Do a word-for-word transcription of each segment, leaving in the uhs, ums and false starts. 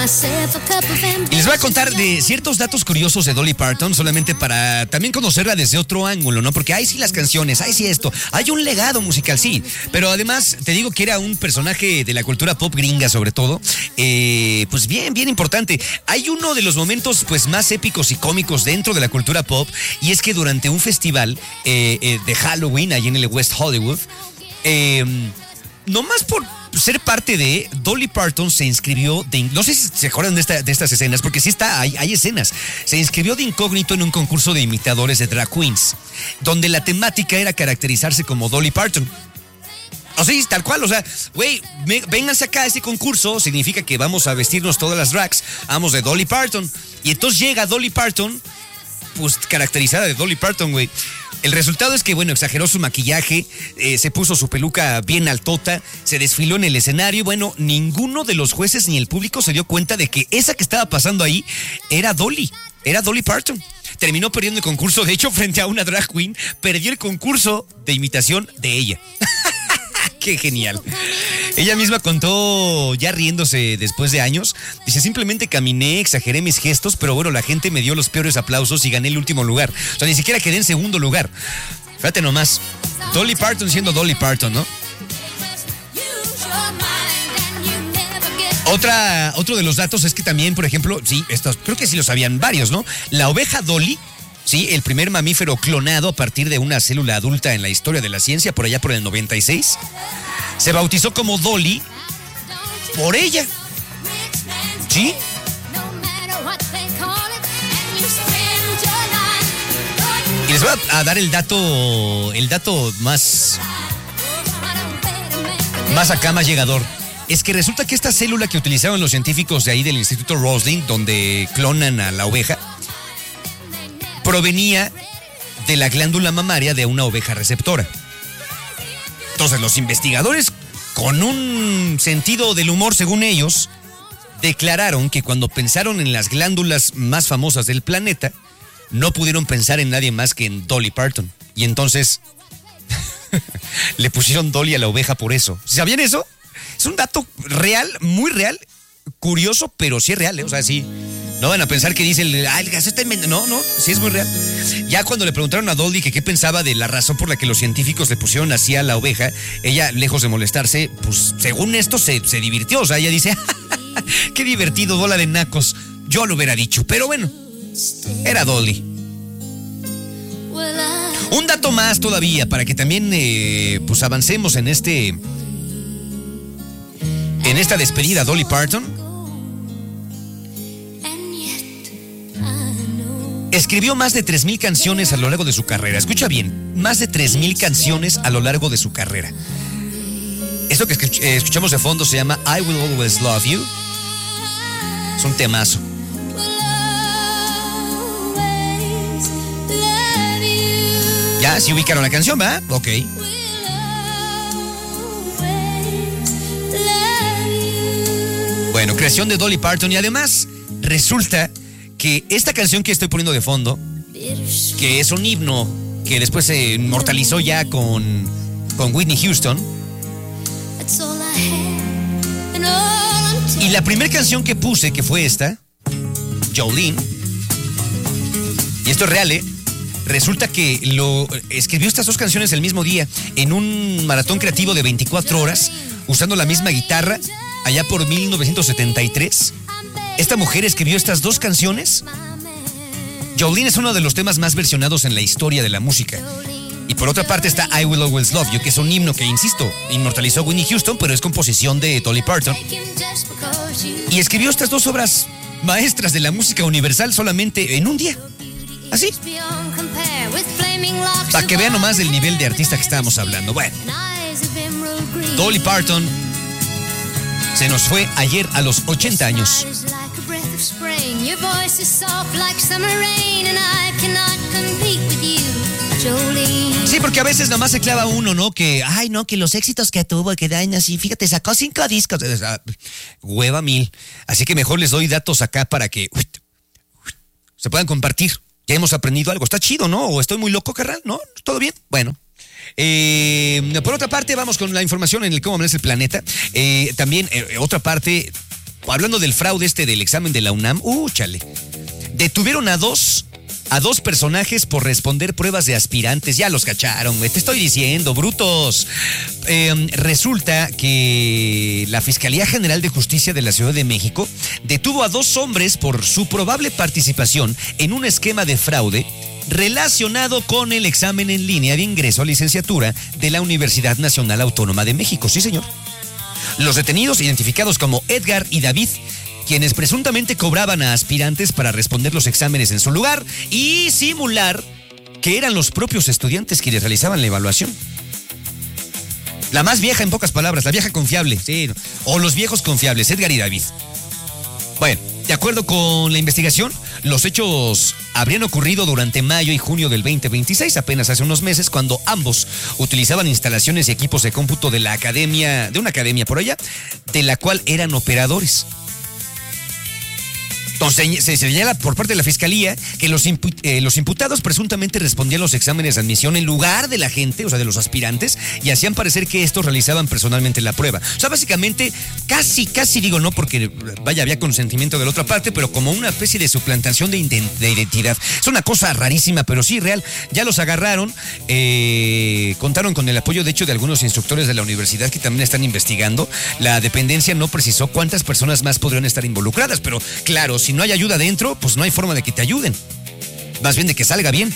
Y les voy a contar de ciertos datos curiosos de Dolly Parton, solamente para también conocerla desde otro ángulo, ¿no? Porque hay sí las canciones, hay sí esto, hay un legado musical, sí. Pero además, te digo que era un personaje de la cultura pop gringa, sobre todo. Eh, pues bien, bien importante. Hay uno de los momentos pues más épicos y cómicos dentro de la cultura pop, y es que durante un festival eh, eh, de Halloween, allí en el West Hollywood, eh, nomás por ser parte de, Dolly Parton se inscribió de, no sé si se acuerdan de, esta, de estas escenas, porque sí está, hay, hay escenas, se inscribió de incógnito en un concurso de imitadores de drag queens, donde la temática era caracterizarse como Dolly Parton. O sea, tal cual, o sea, güey, vénganse acá a este concurso, significa que vamos a vestirnos todas las drags, vamos de Dolly Parton. Y entonces llega Dolly Parton, pues caracterizada de Dolly Parton, güey. El resultado es que, bueno, exageró su maquillaje, eh, se puso su peluca bien altota, se desfiló en el escenario y, bueno, ninguno de los jueces ni el público se dio cuenta de que esa que estaba pasando ahí era Dolly, era Dolly Parton. Terminó perdiendo el concurso, de hecho, frente a una drag queen, perdió el concurso de imitación de ella. ¡Qué genial! Ella misma contó, ya riéndose después de años, dice, simplemente caminé, exageré mis gestos, pero bueno, la gente me dio los peores aplausos y gané el último lugar. O sea, ni siquiera quedé en segundo lugar. Fíjate nomás, Dolly Parton siendo Dolly Parton, ¿no? Otra, otro de los datos es que también, por ejemplo, sí, estos, creo que sí lo sabían varios, ¿no? La oveja Dolly, sí, el primer mamífero clonado a partir de una célula adulta en la historia de la ciencia, por allá por el noventa y seis, se bautizó como Dolly por ella. ¿Sí? Y les voy a, a dar el dato, el dato más, más acá, más llegador. Es que resulta que esta célula que utilizaban los científicos de ahí del Instituto Roslin, donde clonan a la oveja, provenía de la glándula mamaria de una oveja receptora. Entonces los investigadores, con un sentido del humor según ellos, declararon que cuando pensaron en las glándulas más famosas del planeta, no pudieron pensar en nadie más que en Dolly Parton. Y entonces le pusieron Dolly a la oveja por eso. ¿Sabían eso? Es un dato real, muy real, curioso, pero sí es real, ¿eh? O sea, sí. No van a pensar que dice el, ah, el gas está inventando. No, no, sí es muy real. Ya cuando le preguntaron a Dolly que qué pensaba de la razón por la que los científicos le pusieron así a la oveja, ella, lejos de molestarse, pues según esto se, se divirtió. O sea, ella dice, qué divertido, bola de nacos. Yo lo hubiera dicho, pero bueno, era Dolly. Un dato más todavía para que también eh, pues avancemos en este, en esta despedida a Dolly Parton. Escribió más de tres mil canciones a lo largo de su carrera. Escucha bien, más de tres mil canciones a lo largo de su carrera. Esto que escuchamos de fondo se llama I Will Always Love You. Es un temazo. Ya, sí ubicaron la canción, ¿verdad? Ok. Bueno, creación de Dolly Parton y además resulta que esta canción que estoy poniendo de fondo, que es un himno que después se inmortalizó ya con, con Whitney Houston, y la primera canción que puse, que fue esta, Jolene, y esto es real, ¿eh? Resulta que lo escribió estas dos canciones el mismo día, en un maratón creativo de veinticuatro horas, usando la misma guitarra, allá por mil novecientos setenta y tres. Esta mujer escribió estas dos canciones. Jolene es uno de los temas más versionados en la historia de la música. Y por otra parte está I Will Always Love You, que es un himno que, insisto, inmortalizó Whitney Houston, pero es composición de Dolly Parton. Y escribió estas dos obras maestras de la música universal solamente en un día. Así. Para que vean nomás del nivel de artista que estábamos hablando. Bueno, Dolly Parton se nos fue ayer a los ochenta años. Sí, porque a veces nomás se clava uno, ¿no? Que, ay, no, que los éxitos que tuvo, que dan así, fíjate, sacó cinco discos. Hueva mil. Así que mejor les doy datos acá para que uy, uy, se puedan compartir. Ya hemos aprendido algo. Está chido, ¿no? ¿O estoy muy loco, carnal? ¿No? ¿Todo bien? Bueno. Eh, por otra parte, vamos con la información en el cómo amanece el planeta. Eh, también, eh, otra parte, hablando del fraude este del examen de la UNAM, uh, chale. Detuvieron a dos, a dos personajes por responder pruebas de aspirantes. Ya los cacharon, güey. Te estoy diciendo, brutos. Eh, resulta que la Fiscalía General de Justicia de la Ciudad de México detuvo a dos hombres por su probable participación en un esquema de fraude relacionado con el examen en línea de ingreso a licenciatura de la Universidad Nacional Autónoma de México. Sí, señor. Los detenidos, identificados como Edgar y David, quienes presuntamente cobraban a aspirantes para responder los exámenes en su lugar y simular que eran los propios estudiantes quienes realizaban la evaluación. La más vieja, en pocas palabras, la vieja confiable, sí, o los viejos confiables, Edgar y David. Bueno, de acuerdo con la investigación, los hechos habrían ocurrido durante mayo y junio del veinte veintiséis, apenas hace unos meses, cuando ambos utilizaban instalaciones y equipos de cómputo de la academia, de una academia por allá, de la cual eran operadores. Entonces, se señala por parte de la Fiscalía que los, impu- eh, los imputados presuntamente respondían los exámenes de admisión en lugar de la gente, o sea, de los aspirantes, y hacían parecer que estos realizaban personalmente la prueba. O sea, básicamente, casi, casi digo no, porque vaya, había consentimiento de la otra parte, pero como una especie de suplantación de, ident- de identidad. Es una cosa rarísima, pero sí real. Ya los agarraron, eh, contaron con el apoyo, de hecho, de algunos instructores de la universidad que también están investigando. La dependencia no precisó cuántas personas más podrían estar involucradas, pero claro, si no hay ayuda dentro, pues no hay forma de que te ayuden. Más bien de que salga bien.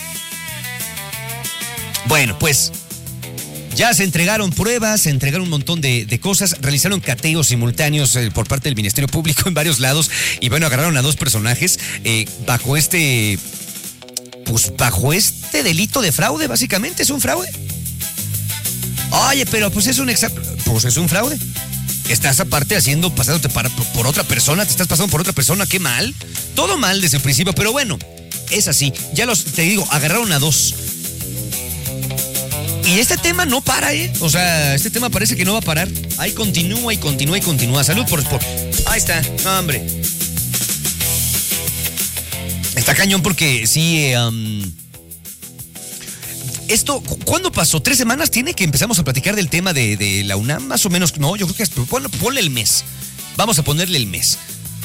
Bueno, pues ya se entregaron pruebas, se entregaron un montón de, de cosas, realizaron cateos simultáneos eh, por parte del Ministerio Público en varios lados y bueno, agarraron a dos personajes eh, bajo este, pues bajo este delito de fraude, básicamente, es un fraude. Oye, pero pues es un examen, pues es un fraude. Estás aparte haciendo, pasándote para, por otra persona, te estás pasando por otra persona, qué mal. Todo mal desde el principio, pero bueno, es así. Ya los, te digo, agarraron a dos. Y este tema no para, ¿eh? O sea, este tema parece que no va a parar. Ahí continúa y continúa y continúa. Salud por... por... Ahí está, no, hombre. Está cañón porque sí... Eh, um... Esto, ¿cuándo pasó? ¿Tres semanas tiene que empezamos a platicar del tema de, de la UNAM? Más o menos, no, yo creo que es, bueno, ponle el mes. Vamos a ponerle el mes.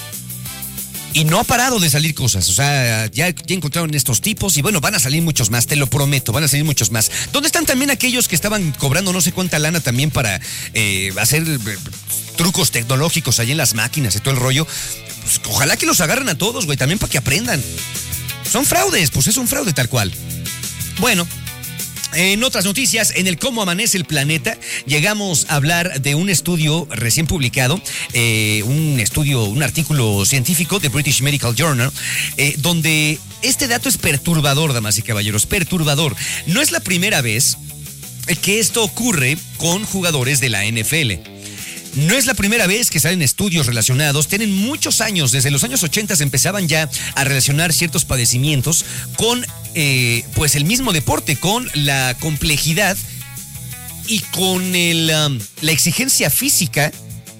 Y no ha parado de salir cosas, o sea, ya, ya encontraron estos tipos y bueno, van a salir muchos más, te lo prometo, van a salir muchos más. ¿Dónde están también aquellos que estaban cobrando no sé cuánta lana también para eh, hacer eh, trucos tecnológicos ahí en las máquinas y todo el rollo? Pues, ojalá que los agarren a todos, güey, también para que aprendan. Son fraudes, pues es un fraude tal cual. Bueno. En otras noticias, en el Cómo Amanece el Planeta, llegamos a hablar de un estudio recién publicado, eh, un estudio, un artículo científico de British Medical Journal, eh, donde este dato es perturbador, damas y caballeros, perturbador. No es la primera vez que esto ocurre con jugadores de la N F L. No es la primera vez que salen estudios relacionados, tienen muchos años, desde los años ochenta empezaban ya a relacionar ciertos padecimientos con eh, pues el mismo deporte, con la complejidad y con el, um, la exigencia física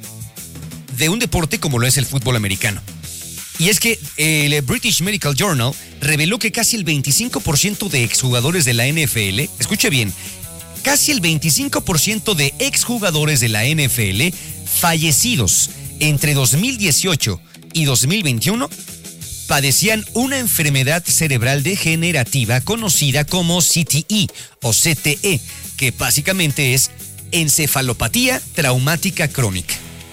de un deporte como lo es el fútbol americano. Y es que el British Medical Journal reveló que casi el veinticinco por ciento de exjugadores de la N F L, escuche bien, casi el veinticinco por ciento de exjugadores de la N F L fallecidos entre dos mil dieciocho y dos mil veintiuno padecían una enfermedad cerebral degenerativa conocida como C T E o C T E, que básicamente es encefalopatía traumática crónica.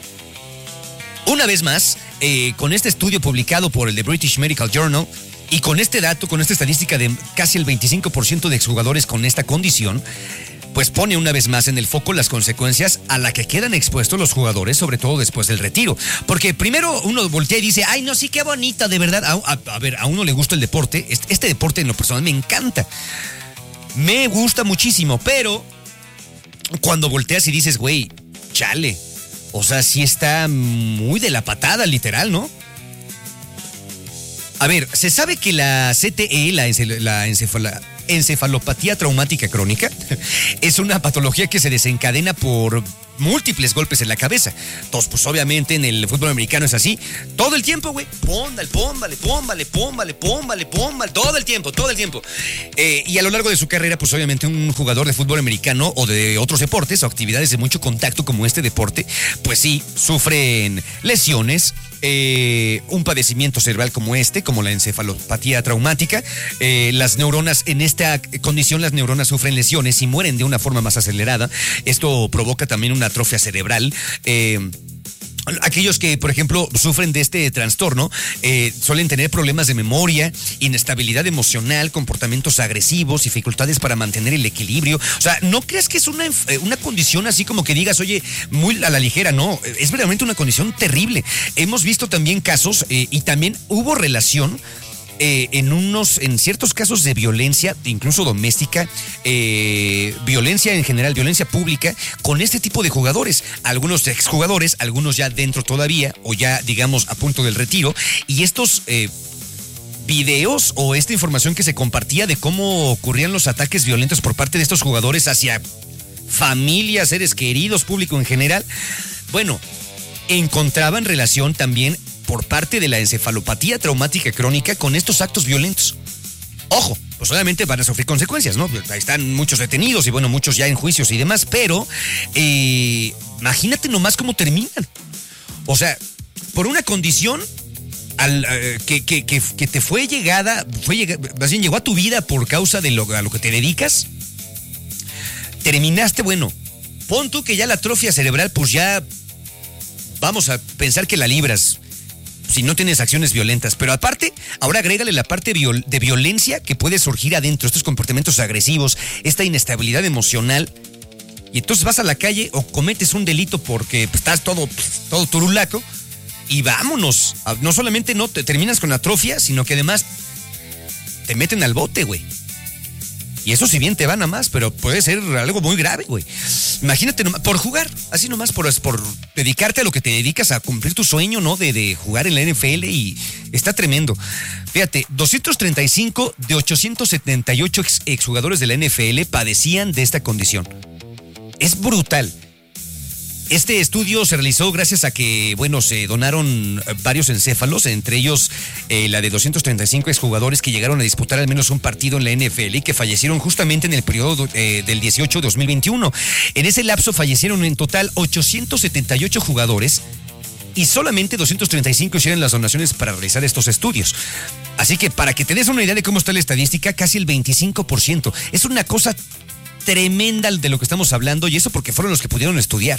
Una vez más, eh, con este estudio publicado por el The British Medical Journal y con este dato, con esta estadística de casi el veinticinco por ciento de exjugadores con esta condición, pues pone una vez más en el foco las consecuencias a las que quedan expuestos los jugadores, sobre todo después del retiro. Porque primero uno voltea y dice, ay, no, sí, qué bonito, de verdad. A, a, a ver, a uno le gusta el deporte. Este, este deporte en lo personal me encanta. Me gusta muchísimo, pero cuando volteas y dices, güey, chale. O sea, sí está muy de la patada, literal, ¿no? A ver, se sabe que la C T E, la, la encefala... encefalopatía traumática crónica es una patología que se desencadena por múltiples golpes en la cabeza. Entonces, pues obviamente en el fútbol americano es así. Todo el tiempo, güey. Pómbale, pómbale, pómbale, pómbale, pómbale, pómbale. Todo el tiempo, todo el tiempo. Eh, y a lo largo de su carrera, pues obviamente un jugador de fútbol americano o de otros deportes o actividades de mucho contacto como este deporte, pues sí, sufren lesiones, eh, un padecimiento cerebral como este, como la encefalopatía traumática. Eh, las neuronas, en esta condición, las neuronas sufren lesiones y mueren de una forma más acelerada. Esto provoca también una atrofia cerebral. Eh, Aquellos que, por ejemplo, sufren de este trastorno eh, suelen tener problemas de memoria, inestabilidad emocional, comportamientos agresivos, dificultades para mantener el equilibrio. O sea, no creas que es una, una condición así como que digas, oye, muy a la ligera, no. Es verdaderamente una condición terrible. Hemos visto también casos eh, y también hubo relación Eh, en unos, en ciertos casos de violencia, incluso doméstica, eh, violencia en general, violencia pública, con este tipo de jugadores. Algunos exjugadores, algunos ya dentro todavía, o ya, digamos, a punto del retiro. Y estos eh, videos o esta información que se compartía de cómo ocurrían los ataques violentos por parte de estos jugadores hacia familias, seres queridos, público en general, bueno, encontraban relación también por parte de la encefalopatía traumática crónica con estos actos violentos. Ojo, pues obviamente van a sufrir consecuencias, ¿no? Ahí están muchos detenidos y bueno, muchos ya en juicios y demás, pero eh, imagínate nomás cómo terminan. O sea, por una condición al, uh, que, que, que, que te fue llegada, fue llegada, más bien llegó a tu vida por causa de lo, a lo que te dedicas, terminaste, bueno, pon tú que ya la atrofia cerebral, pues ya vamos a pensar que la libras si no tienes acciones violentas, pero aparte, ahora agrégale la parte viol- de violencia que puede surgir adentro, estos comportamientos agresivos, esta inestabilidad emocional, y entonces vas a la calle o cometes un delito porque pues, estás todo, todo turulaco, y vámonos, no solamente no te terminas con atrofia, sino que además te meten al bote, güey. Y eso si bien te van a más, pero puede ser algo muy grave, güey. Imagínate nomás, por jugar, así nomás, por, por dedicarte a lo que te dedicas, a cumplir tu sueño, ¿no? De, de jugar en la N F L, y está tremendo. Fíjate, doscientos treinta y cinco de ochocientos setenta y ocho ex, exjugadores de la N F L padecían de esta condición. Es brutal. Este estudio se realizó gracias a que, bueno, se donaron varios encéfalos, entre ellos eh, la de doscientos treinta y cinco exjugadores que llegaron a disputar al menos un partido en la N F L y que fallecieron justamente en el periodo eh, del dieciocho de dos mil veintiuno. En ese lapso fallecieron en total ochocientos setenta y ocho jugadores y solamente doscientos treinta y cinco hicieron las donaciones para realizar estos estudios. Así que para que te des una idea de cómo está la estadística, casi el veinticinco por ciento. Es una cosa tremenda de lo que estamos hablando, y eso porque fueron los que pudieron estudiar.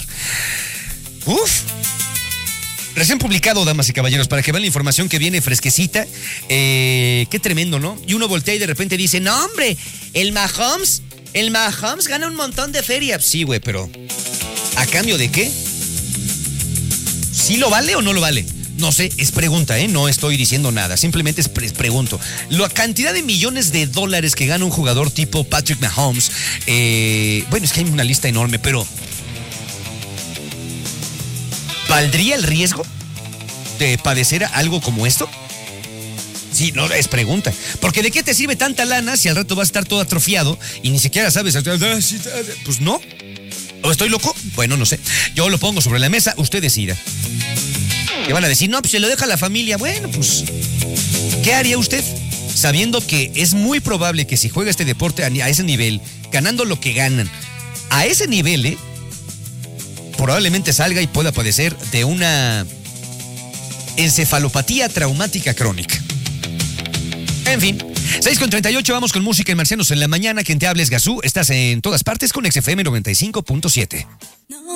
Uf. Recién publicado, damas y caballeros, para que vean la información que viene fresquecita. Eh, qué tremendo, ¿no? Y uno voltea y de repente dice, no, hombre, el Mahomes, el Mahomes gana un montón de feria. Sí, güey, pero ¿a cambio de qué? ¿Sí lo vale o no lo vale? No sé, es pregunta, ¿eh? No estoy diciendo nada, simplemente es pre- pregunto. La cantidad de millones de dólares que gana un jugador tipo Patrick Mahomes, eh, bueno, es que hay una lista enorme, pero ¿valdría el riesgo de padecer algo como esto? Sí, no, es pregunta. Porque ¿de qué te sirve tanta lana si al rato vas a estar todo atrofiado y ni siquiera sabes? Pues no. ¿O estoy loco? Bueno, no sé. Yo lo pongo sobre la mesa, usted decida. Que van a decir, no, pues se lo deja a la familia. Bueno, pues, ¿qué haría usted? Sabiendo que es muy probable que si juega este deporte a, a ese nivel, ganando lo que ganan, a ese nivel, ¿eh? probablemente salga y pueda padecer de una encefalopatía traumática crónica. En fin, seis con treinta y ocho, vamos con música en Marcianos en la mañana. Quien te habla es Gazú, estás en todas partes con X F M noventa y cinco punto siete.